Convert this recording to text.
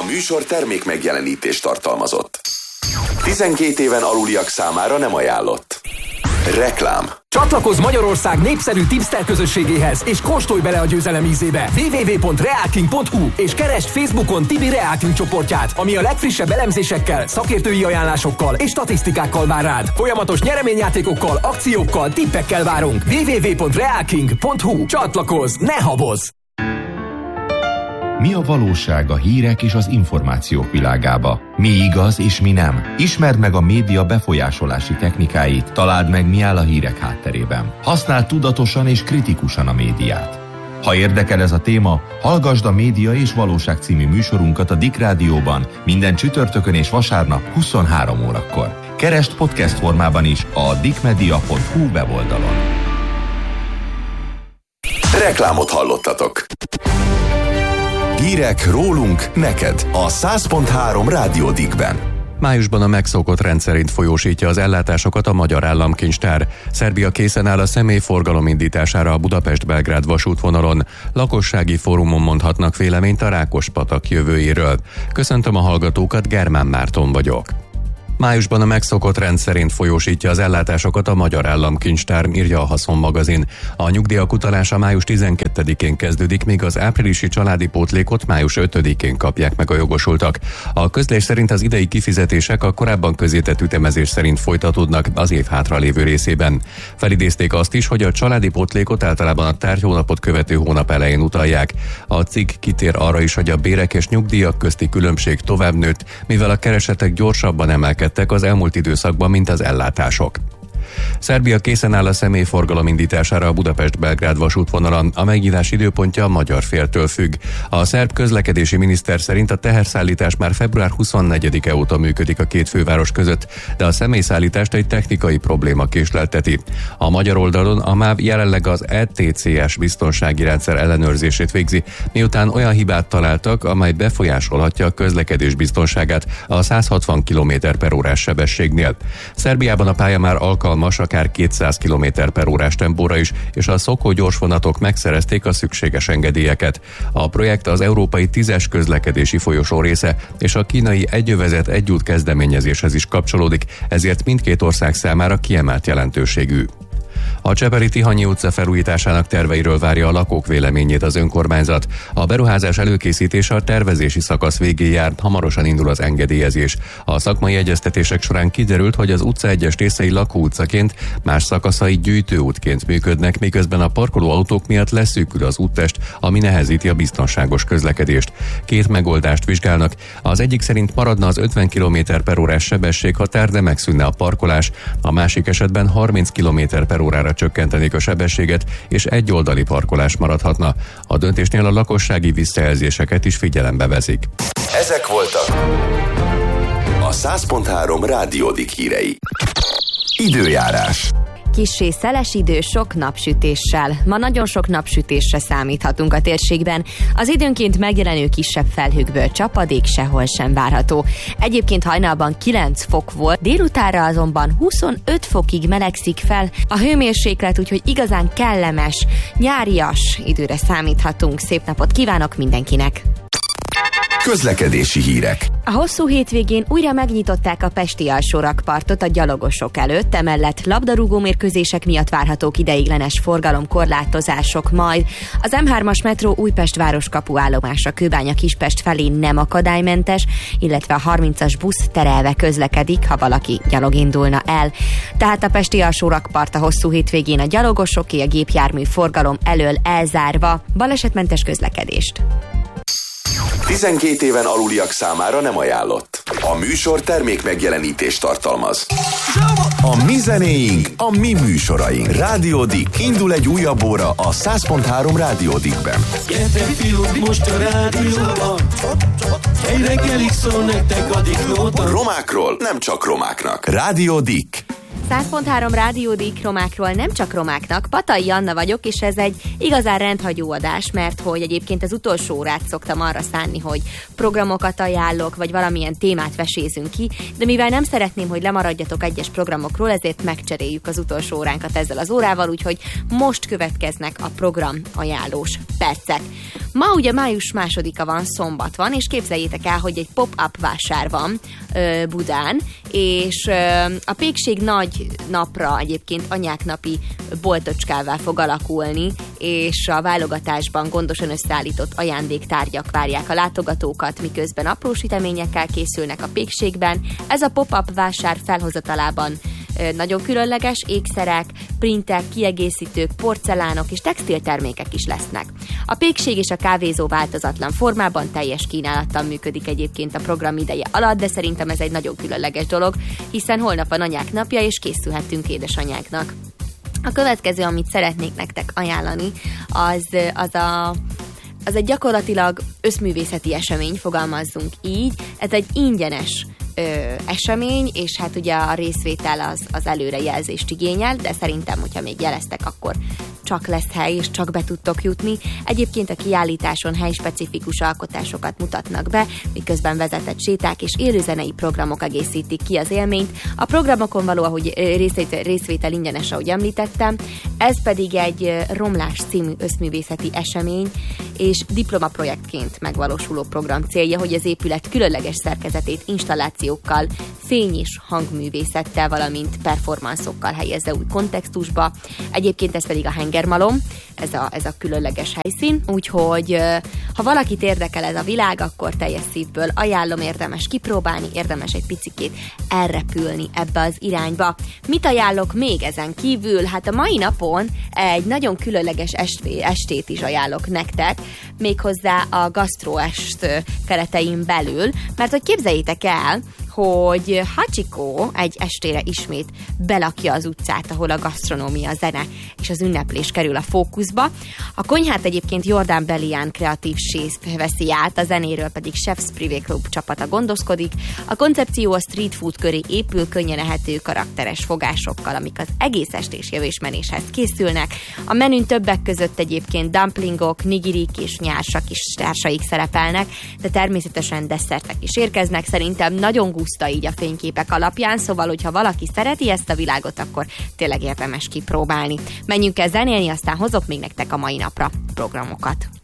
műsor termék megjelenítést tartalmazott. 12 éven aluliak számára nem ajánlott. Reklám. Csatlakozz Magyarország népszerű tipster közösségéhez, és kóstolj bele a győzelem ízébe. www.realking.hu és keresd Facebookon Tibi Realking csoportját, ami a legfrissebb elemzésekkel, szakértői ajánlásokkal és statisztikákkal vár rád. Folyamatos nyereményjátékokkal, akciókkal, tippekkel várunk. www.realking.hu. Csatlakozz, ne habozz! Mi a valóság a hírek és az információk világába? Mi igaz és mi nem? Ismerd meg a média befolyásolási technikáit, találd meg, mi áll a hírek hátterében. Használd tudatosan és kritikusan a médiát. Ha érdekel ez a téma, hallgasd a Média és Valóság című műsorunkat a Dick Rádióban minden csütörtökön és vasárnap 23 órakor. Keresd podcast formában is a dickmedia.hu weboldalon. Reklámot hallottatok. Hírek rólunk, neked a 100.3 Rádió Dickben. Májusban a megszokott rendszerint folyósítja az ellátásokat a Magyar Államkincstár. Szerbia készen áll a személyforgalom indítására a Budapest-Belgrád vasútvonalon. Lakossági fórumon mondhatnak véleményt a Rákospatak jövőjéről. Köszöntöm a hallgatókat, Germán Márton vagyok. Májusban a megszokott rend szerint folyósítja az ellátásokat a Magyar Államkincstár, írja a Haszon magazin. A nyugdíjak utalása május 12-én kezdődik, míg az áprilisi családi pótlékot május 5-én kapják meg a jogosultak. A közlés szerint az idei kifizetések a korábban közzétett ütemezés szerint folytatódnak az év hátralévő részében. Felidézték azt is, hogy a családi pótlékot általában a tárgyhónapot követő hónap elején utalják. A cikk kitér arra is, hogy a bérek és nyugdíjak közti különbség tovább nőtt, mivel a keresetek gyorsabban emelkedtek az elmúlt időszakban, mint az ellátások. Szerbia készen áll a személyforgalom indítására a Budapest-Belgrád vasútvonalon. A megnyitás időpontja a magyar féltől függ. A szerb közlekedési miniszter szerint a teherszállítás már február 24-e óta működik a két főváros között, de a személyszállítást egy technikai probléma késlelteti. A magyar oldalon a MÁV jelenleg az ETCS biztonsági rendszer ellenőrzését végzi, miután olyan hibát találtak, amely befolyásolhatja a közlekedés biztonságát a 160 km/órás sebességnél. Szerbiában a pálya már alkalmas akár 200 km/órás tempóra is, és a Szokó gyorsvonatok megszerezték a szükséges engedélyeket. A projekt az európai 10-es közlekedési folyosó része, és a kínai egyövezet egyút kezdeményezéshez is kapcsolódik, ezért mindkét ország számára kiemelt jelentőségű. A Csepeli Tihanyi utca felújításának terveiről várja a lakók véleményét az önkormányzat. A beruházás előkészítése a tervezési szakasz végén jár, hamarosan indul az engedélyezés. A szakmai egyeztetések során kiderült, hogy az utca egyes részei lakóutcaként, más szakaszai gyűjtőútként működnek, miközben a parkoló autók miatt leszűkül az úttest, ami nehezíti a biztonságos közlekedést. Két megoldást vizsgálnak. Az egyik szerint maradna az 50 km/órás sebességhatár, de megszűnne a parkolás. A másik esetben 30 km/órára csökkentenék a sebességet, és egyoldali parkolás maradhatna. A döntésnél a lakossági visszajelzéseket is figyelembe veszik. Ezek voltak a 100.3 Rádió Dick hírei. Időjárás. Kissé szeles idő, sok napsütéssel. Ma nagyon sok napsütésre számíthatunk a térségben. Az időnként megjelenő kisebb felhőkből csapadék sehol sem várható. Egyébként hajnalban 9 fok volt, délutánra azonban 25 fokig melegszik fel a hőmérséklet, úgyhogy igazán kellemes, nyárias időre számíthatunk. Szép napot kívánok mindenkinek! Közlekedési hírek. A hosszú hétvégén újra megnyitották a pesti alsórakpartot a gyalogosok előtt, emellett labdarúgó mérkőzések miatt várhatók ideiglenes forgalomkorlátozások majd. Az M3-as metró Újpest városkapu állomása Kőbánya-Kispest felé nem akadálymentes, illetve a 30-as busz terelve közlekedik, ha valaki gyalog indulna el. Tehát a pesti alsórakpart a hosszú hétvégén a gyalogosoké, a gépjármű forgalom elől elzárva. Balesetmentes közlekedést. 12 éven aluliak számára nem ajánlott. A műsor termék megjelenítést tartalmaz. A mi zenéink, a mi műsoraink. Rádió Dick. Indul egy újabb óra a 100.3 Rádió Dickben. Gyertek fiúk, most a rádióban. Egy reggelig szól nektek a Dick Nóta. Romákról nem csak romáknak. Rádió Dick. 100.3 Rádió Dík romákról nem csak romáknak, Patai Anna vagyok, és ez egy igazán rendhagyó adás, mert hogy egyébként az utolsó órát szoktam arra szánni, hogy programokat ajánlok, vagy valamilyen témát vesézünk ki, de mivel nem szeretném, hogy lemaradjatok egyes programokról, ezért megcseréljük az utolsó óránkat ezzel az órával, úgyhogy most következnek a program ajánlós percek. Ma ugye május 2-a van, szombat van, és képzeljétek el, hogy egy pop-up vásár van Budán, és a pékség nagy napra egyébként anyák napi boltocskával fog alakulni, és a válogatásban gondosan összeállított ajándéktárgyak várják a látogatókat, miközben apró süteményekkel készülnek a pékségben. Ez a pop-up vásár felhozatalában nagyon különleges ékszerek, printek, kiegészítők, porcelánok és textiltermékek is lesznek. A pékség és a kávézó változatlan formában teljes kínálattal működik egyébként a program ideje alatt, de szerintem ez egy nagyon különleges dolog, hiszen holnap van anyák napja, és készülhetünk édesanyáknak. A következő, amit szeretnék nektek ajánlani, az egy gyakorlatilag összművészeti esemény, fogalmazzunk így. Ez egy ingyenes esemény, és hát ugye a részvétel az előrejelzést igényel, de szerintem, hogyha még jeleztek, akkor csak lesz hely, és csak be tudtok jutni. Egyébként a kiállításon helyspecifikus alkotásokat mutatnak be, miközben vezetett séták és élőzenei programok egészítik ki az élményt. A programokon való, ahogy részvétel ingyenes, ahogy említettem, ez pedig egy Romlás című összművészeti esemény, és diplomaprojektként megvalósuló program célja, hogy az épület különleges szerkezetét installációkkal, fény- és hangművészettel, valamint performanszokkal helyezze új kontextusba. Egyébként ez pedig a Hengermalom, ez a különleges helyszín, úgyhogy ha valakit érdekel ez a világ, akkor teljes szívből ajánlom, érdemes kipróbálni, érdemes egy picikét elrepülni ebbe az irányba. Mit ajánlok még ezen kívül? Hát a mai napon egy nagyon különleges estét is ajánlok nektek, méghozzá a gasztroest keretein belül, mert hogy képzeljétek el, hogy Hachiko egy estére ismét belakja az utcát, ahol a gasztronómia, a zene és az ünneplés kerül a fókuszba. A konyhát egyébként Jordán Belián kreatív chef veszi át, a zenéről pedig Chefs Privé Club csapata gondoskodik. A koncepció a street food köré épül, könnyen ehető karakteres fogásokkal, amik az egész estés jövésmenéshez készülnek. A menün többek között egyébként dumplingok, nigirik és nyársak is társaik szerepelnek, de természetesen desszertek is érkeznek. Szerintem nagyon guszta így a fényképek alapján, szóval, hogyha valaki szereti ezt a világot, akkor tényleg érdemes kipróbálni. Menjünk el zenélni, aztán hozok még nektek a mai napra programokat.